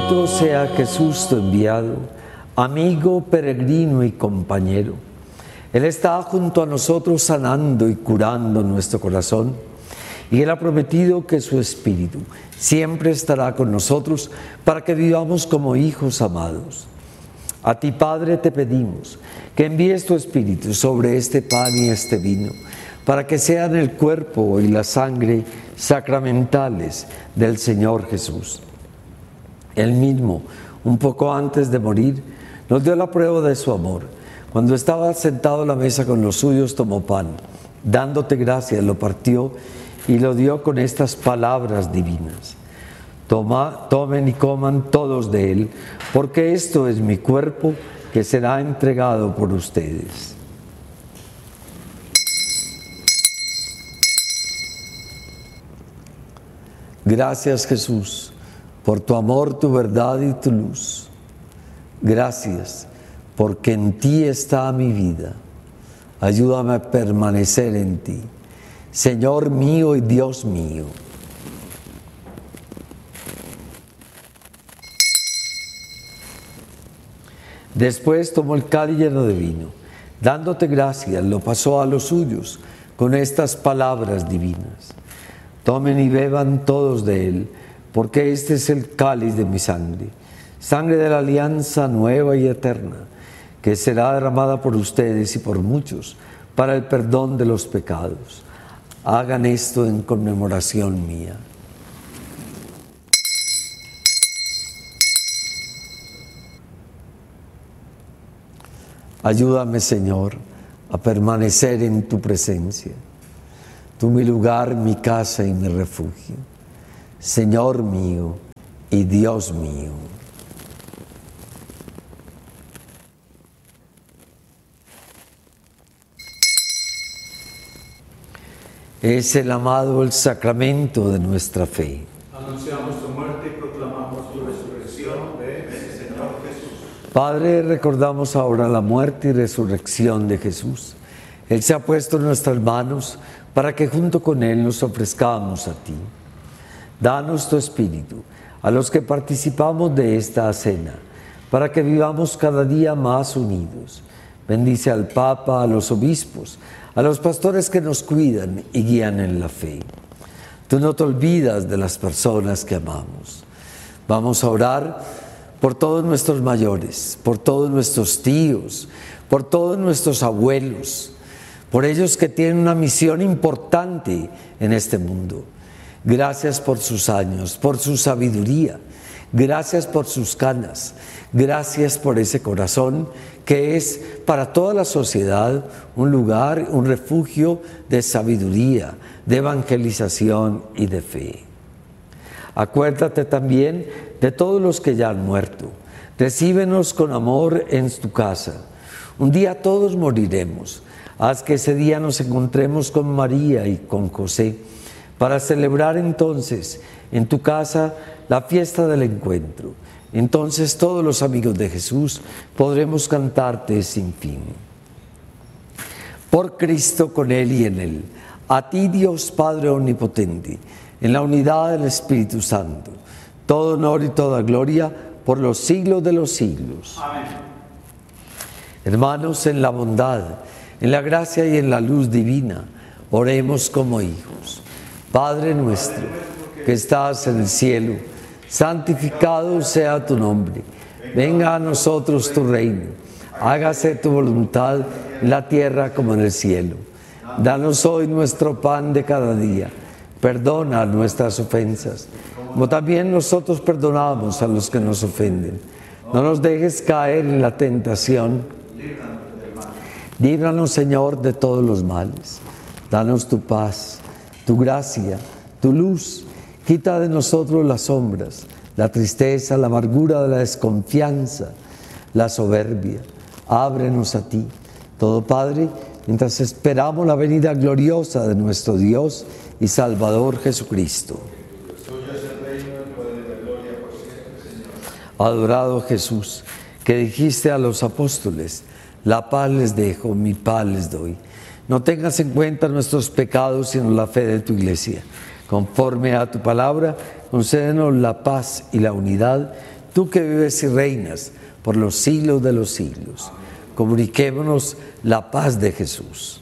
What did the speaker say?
Bendito sea Jesús tu enviado, amigo, peregrino y compañero. Él está junto a nosotros sanando y curando nuestro corazón. Y Él ha prometido que su Espíritu siempre estará con nosotros para que vivamos como hijos amados. A ti, Padre, te pedimos que envíes tu Espíritu sobre este pan y este vino, para que sean el cuerpo y la sangre sacramentales del Señor Jesús. Él mismo, un poco antes de morir, nos dio la prueba de su amor. Cuando estaba sentado a la mesa con los suyos, tomó pan, dándote gracias, lo partió y lo dio con estas palabras divinas: tomen y coman todos de él, porque esto es mi cuerpo que será entregado por ustedes. Gracias, Jesús, por tu amor, tu verdad y tu luz. Gracias, porque en ti está mi vida. Ayúdame a permanecer en ti, Señor mío y Dios mío. Después tomó el cáliz lleno de vino, dándote gracias, lo pasó a los suyos con estas palabras divinas: tomen y beban todos de él, porque este es el cáliz de mi sangre, sangre de la alianza nueva y eterna, que será derramada por ustedes y por muchos para el perdón de los pecados. Hagan esto en conmemoración mía. Ayúdame, Señor, a permanecer en tu presencia. Tú mi lugar, mi casa y mi refugio. Señor mío y Dios mío. Es el amado el sacramento de nuestra fe. Anunciamos tu muerte y proclamamos tu resurrección. Ven, Señor Jesús. Padre, recordamos ahora la muerte y resurrección de Jesús. Él se ha puesto en nuestras manos para que junto con Él nos ofrezcamos a ti. Danos tu Espíritu a los que participamos de esta cena, para que vivamos cada día más unidos. Bendice al Papa, a los obispos, a los pastores que nos cuidan y guían en la fe. Tú no te olvidas de las personas que amamos. Vamos a orar por todos nuestros mayores, por todos nuestros tíos, por todos nuestros abuelos, por ellos que tienen una misión importante en este mundo. Gracias por sus años, por su sabiduría, gracias por sus canas, gracias por ese corazón que es para toda la sociedad un lugar, un refugio de sabiduría, de evangelización y de fe. Acuérdate también de todos los que ya han muerto. Recíbenos con amor en tu casa. Un día todos moriremos. Haz que ese día nos encontremos con María y con José para celebrar entonces en tu casa la fiesta del encuentro. Entonces todos los amigos de Jesús podremos cantarte sin fin. Por Cristo, con Él y en Él, a ti Dios Padre Omnipotente, en la unidad del Espíritu Santo, todo honor y toda gloria por los siglos de los siglos. Amén. Hermanos, en la bondad, en la gracia y en la luz divina, oremos como hijos. Padre nuestro, que estás en el cielo, santificado sea tu nombre. Venga a nosotros tu reino. Hágase tu voluntad en la tierra como en el cielo. Danos hoy nuestro pan de cada día. Perdona nuestras ofensas, como también nosotros perdonamos a los que nos ofenden. No nos dejes caer en la tentación. Líbranos, Señor, de todos los males. Danos tu paz, tu gracia, tu luz. Quita de nosotros las sombras, la tristeza, la amargura, la desconfianza, la soberbia. Ábrenos a ti, todo Padre, mientras esperamos la venida gloriosa de nuestro Dios y Salvador Jesucristo. Tuyo es el reino, el poder y la gloria por siempre, Señor. Adorado Jesús, que dijiste a los apóstoles: la paz les dejo, mi paz les doy. No tengas en cuenta nuestros pecados, sino la fe de tu iglesia. Conforme a tu palabra, concédenos la paz y la unidad, tú que vives y reinas por los siglos de los siglos. Comuniquémonos la paz de Jesús.